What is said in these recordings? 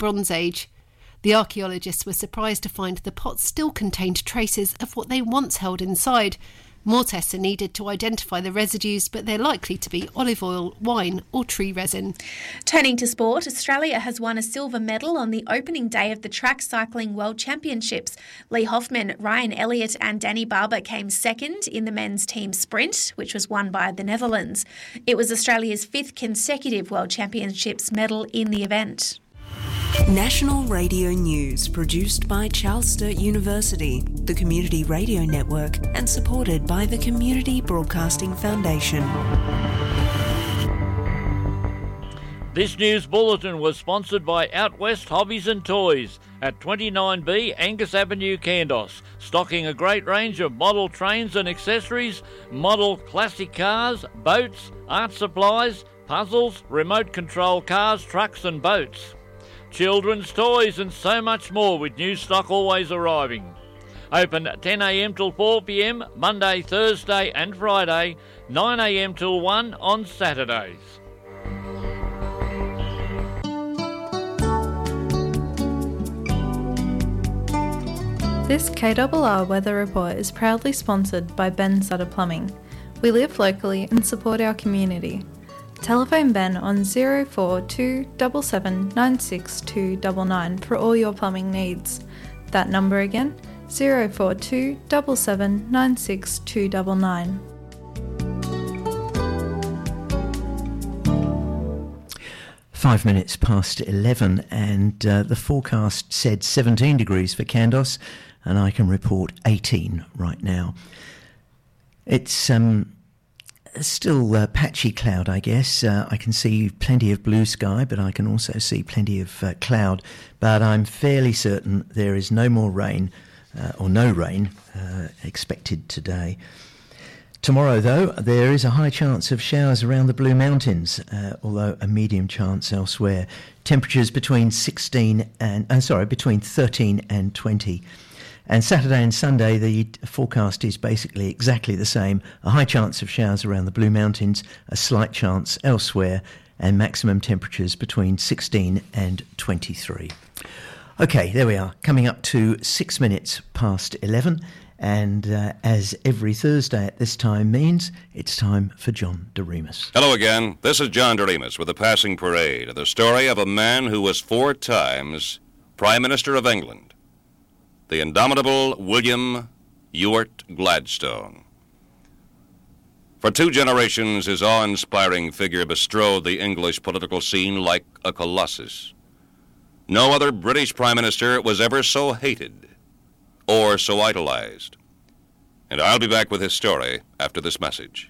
Bronze Age. The archaeologists were surprised to find the pots still contained traces of what they once held inside. More tests are needed to identify the residues, but they're likely to be olive oil, wine or tree resin. Turning to sport, Australia has won a silver medal on the opening day of the Track Cycling World Championships. Lee Hoffman, Ryan Elliott and Danny Barber came second in the men's team sprint, which was won by the Netherlands. It was Australia's 5th consecutive World Championships medal in the event. National Radio News, produced by Charles Sturt University, the Community Radio Network, and supported by the Community Broadcasting Foundation. This news bulletin was sponsored by Out West Hobbies and Toys at 29B Angus Avenue, Kandos, stocking a great range of model trains and accessories, model classic cars, boats, art supplies, puzzles, remote control cars, trucks and boats. Children's toys and so much more, with new stock always arriving. Open 10am till 4pm, Monday, Thursday and Friday, 9am till 1 on Saturdays. This KRR Weather Report is proudly sponsored by Ben Sutter Plumbing. We live locally and support our community. Telephone Ben on 042 77 962 99 for all your plumbing needs. That number again, 042 77 962 99. Five minutes past 11, and the forecast said 17 degrees for Kandos, and I can report 18 right now. It's still patchy cloud, I guess. I can see plenty of blue sky, but I can also see plenty of cloud. But I'm fairly certain there is no more rain, or no rain, expected today. Tomorrow, though, there is a high chance of showers around the Blue Mountains, although a medium chance elsewhere. Temperatures between between 13 and 20. And Saturday and Sunday, the forecast is basically exactly the same. A high chance of showers around the Blue Mountains, a slight chance elsewhere, and maximum temperatures between 16 and 23. OK, there we are, coming up to 6 minutes past 11. And as every Thursday at this time means, it's time for John Doremus. Hello again. This is John Doremus with the Passing Parade, the story of a man who was 4 times Prime Minister of England, the indomitable William Ewart Gladstone. For 2 generations, his awe-inspiring figure bestrode the English political scene like a colossus. No other British Prime Minister was ever so hated or so idolized. And I'll be back with his story after this message.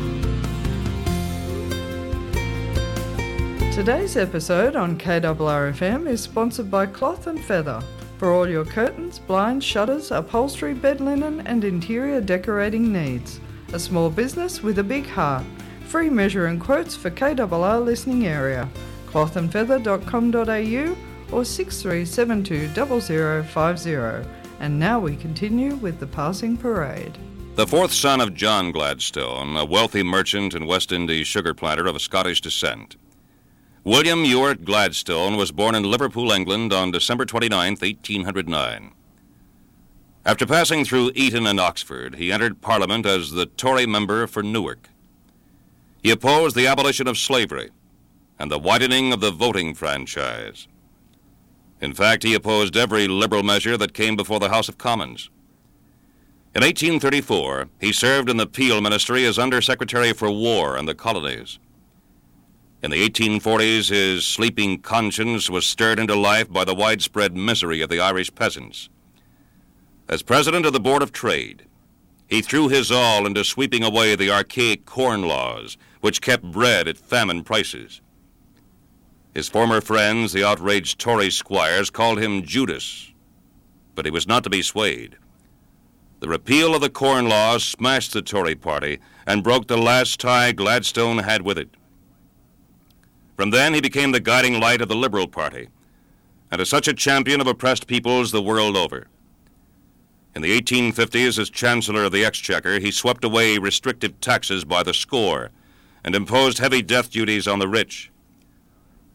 Today's episode on KRR-FM is sponsored by Cloth & Feather for all your curtains, blinds, shutters, upholstery, bed linen and interior decorating needs. A small business with a big heart. Free measuring quotes for KRR listening area. clothandfeather.com.au or 6372 0050. And now we continue with the Passing Parade. The 4th son of John Gladstone, a wealthy merchant and West Indies sugar planter of Scottish descent. William Ewart Gladstone was born in Liverpool, England on December 29, 1809. After passing through Eton and Oxford, he entered Parliament as the Tory member for Newark. He opposed the abolition of slavery and the widening of the voting franchise. In fact, he opposed every liberal measure that came before the House of Commons. In 1834, he served in the Peel Ministry as Under-Secretary for War and the Colonies. In the 1840s, his sleeping conscience was stirred into life by the widespread misery of the Irish peasants. As President of the Board of Trade, he threw his all into sweeping away the archaic corn laws, which kept bread at famine prices. His former friends, the outraged Tory squires, called him Judas, but he was not to be swayed. The repeal of the Corn Laws smashed the Tory party and broke the last tie Gladstone had with it. From then, he became the guiding light of the Liberal Party, and as such a champion of oppressed peoples the world over. In the 1850s, as Chancellor of the Exchequer, he swept away restrictive taxes by the score and imposed heavy death duties on the rich.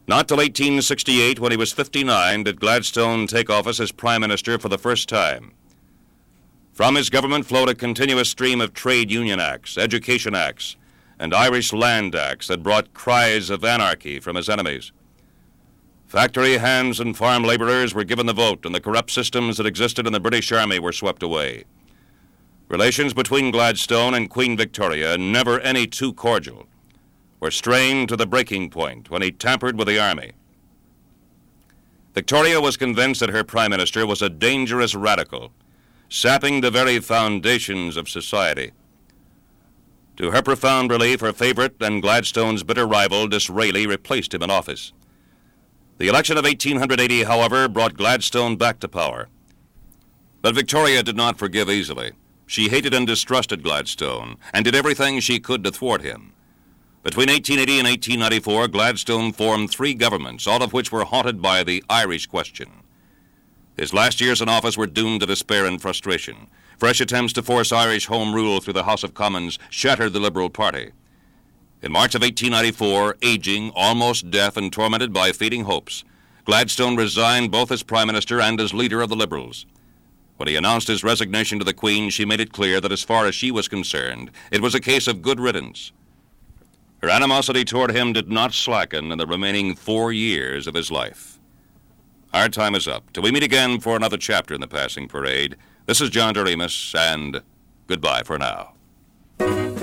Not till 1868, when he was 59, did Gladstone take office as Prime Minister for the first time. From his government flowed a continuous stream of trade union acts, education acts, and Irish land acts that brought cries of anarchy from his enemies. Factory hands and farm laborers were given the vote, and the corrupt systems that existed in the British Army were swept away. Relations between Gladstone and Queen Victoria, never any too cordial, were strained to the breaking point when he tampered with the army. Victoria was convinced that her prime minister was a dangerous radical, sapping the very foundations of society. To her profound relief, her favorite and Gladstone's bitter rival, Disraeli, replaced him in office. The election of 1880, however, brought Gladstone back to power. But Victoria did not forgive easily. She hated and distrusted Gladstone and did everything she could to thwart him. Between 1880 and 1894, Gladstone formed 3 governments, all of which were haunted by the Irish question. His last years in office were doomed to despair and frustration. Fresh attempts to force Irish Home Rule through the House of Commons shattered the Liberal Party. In March of 1894, aging, almost deaf, and tormented by fading hopes, Gladstone resigned both as Prime Minister and as leader of the Liberals. When he announced his resignation to the Queen, she made it clear that as far as she was concerned, it was a case of good riddance. Her animosity toward him did not slacken in the remaining 4 years of his life. Our time is up. Till we meet again for another chapter in the Passing Parade, this is John Doremus, and goodbye for now.